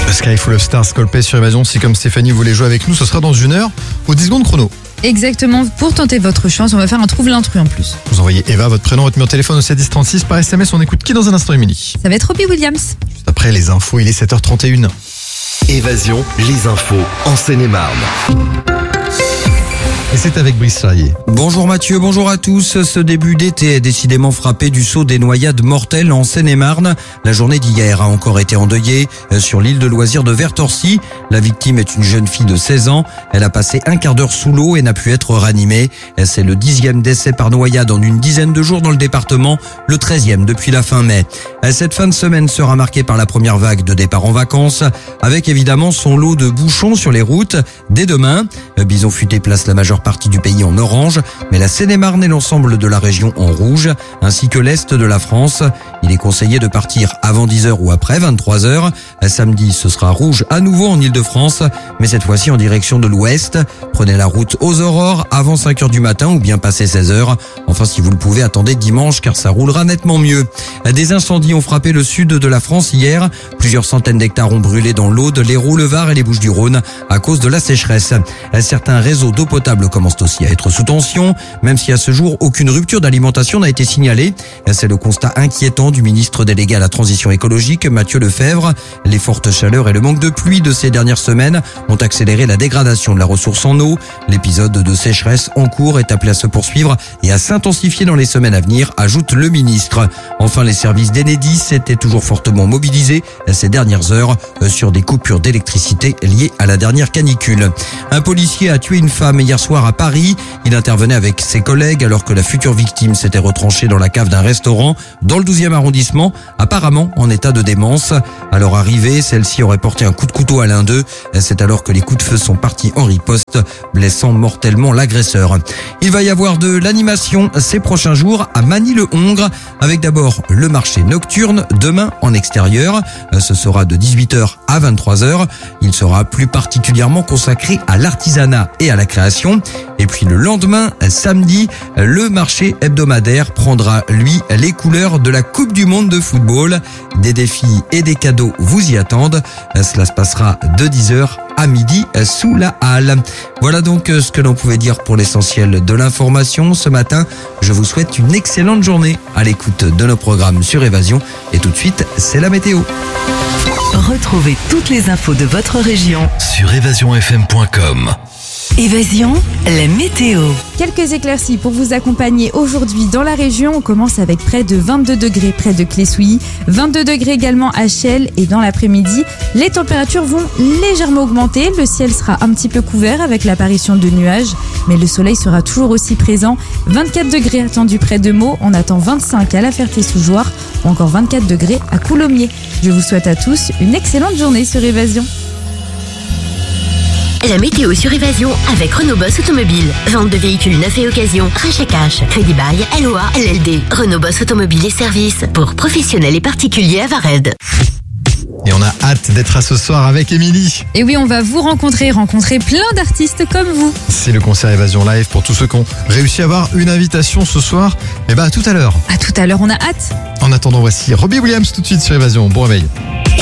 Sky Full of Stars, Coldplay sur Évasion. Si comme Stéphanie voulait jouer avec nous, ce sera dans 1 heure aux 10 secondes chrono. Exactement, pour tenter votre chance, on va faire un trouve l'intrus en plus. Vous envoyez Eva, votre prénom, votre numéro de téléphone au 71036 par SMS. On écoute qui dans un instant, Émilie? Ça va être Robbie Williams. Juste après les infos, il est 7h31. Évasion, les infos en Seine-et-Marne. Et c'est avec Brice Charrier. Bonjour Mathieu, bonjour à tous. Ce début d'été est décidément frappé du saut des noyades mortelles en Seine-et-Marne. La journée d'hier a encore été endeuillée sur l'île de loisirs de Vertorcy. La victime est une jeune fille de 16 ans. Elle a passé un quart d'heure sous l'eau et n'a pu être ranimée. C'est le 10e décès par noyade en une dizaine de jours dans le département, le 13e depuis la fin mai. Cette fin de semaine sera marquée par la première vague de départ en vacances, avec évidemment son lot de bouchons sur les routes. Dès demain, Bison Futé place la majeure partie du pays en orange, mais la Seine-et-Marne et l'ensemble de la région en rouge, ainsi que l'Est de la France. Il est conseillé de partir avant 10h ou après 23h. Samedi, ce sera rouge à nouveau en Ile-de-France, mais cette fois-ci en direction de l'Ouest. Prenez la route aux aurores avant 5h du matin ou bien passé 16h. Enfin, si vous le pouvez, attendez dimanche car ça roulera nettement mieux. Des incendies ont frappé le sud de la France hier. Plusieurs centaines d'hectares ont brûlé dans l'Aude, l'Hérault, le Var et les Bouches-du-Rhône à cause de la sécheresse. Certains réseaux d'eau potable commencent aussi à être sous tension, même si à ce jour, aucune rupture d'alimentation n'a été signalée. C'est le constat inquiétant du ministre délégué à la transition écologique, Mathieu Lefebvre. Les fortes chaleurs et le manque de pluie de ces dernières semaines ont accéléré la dégradation de la ressource en eau. L'épisode de sécheresse en cours est appelé à se poursuivre et à s'intensifier dans les semaines à venir, ajoute le ministre. Enfin, les services d'Enedis étaient toujours fortement mobilisés ces dernières heures sur des coupures d'électricité liées à la dernière canicule. Un policier a tué une femme hier soir à Paris. Il intervenait avec ses collègues alors que la future victime s'était retranchée dans la cave d'un restaurant dans le 12e arrondissement, apparemment en état de démence. À leur arrivée, celle-ci aurait porté un coup de couteau à l'un d'eux. C'est alors que les coups de feu sont partis en riposte, blessant mortellement l'agresseur. Il va y avoir de l'animation ces prochains jours à Magny-le-Hongre, avec d'abord le marché nocturne demain en extérieur. Ce sera de 18h à 23h. Il sera plus particulièrement consacré à l'artisanat et à la création. Et puis le lendemain, samedi, le marché hebdomadaire prendra, lui, les couleurs de la Coupe du Monde de football. Des défis et des cadeaux vous y attendent. Cela se passera de 10h à midi sous la halle. Voilà donc ce que l'on pouvait dire pour l'essentiel de l'information ce matin. Je vous souhaite une excellente journée à l'écoute de nos programmes sur Évasion. Et tout de suite, c'est la météo. Retrouvez toutes les infos de votre région Sur évasionfm.com. Évasion, la météo. Quelques éclaircies pour vous accompagner aujourd'hui dans la région. On commence avec près de 22 degrés près de Clé-Souilly, 22 degrés également à Chelles et dans l'après-midi, les températures vont légèrement augmenter. Le ciel sera un petit peu couvert avec l'apparition de nuages, mais le soleil sera toujours aussi présent. 24 degrés attendus près de Meaux, on attend 25 à La Ferté-sous-Jouarre ou encore 24 degrés à Coulommiers. Je vous souhaite à tous une excellente journée sur Évasion. La météo sur Évasion avec Renault Boss Automobile. Vente de véhicules neufs et occasion, rachat cash, crédit bail, LOA, LLD. Renault Boss Automobile et services pour professionnels et particuliers à Vared. Et on a hâte d'être à ce soir avec Émilie. Et oui, on va vous rencontrer plein d'artistes comme vous. C'est le concert Évasion Live pour tous ceux qui ont réussi à avoir une invitation ce soir. Et à tout à l'heure. À tout à l'heure, on a hâte. En attendant, voici Robbie Williams tout de suite sur Évasion. Bon réveil.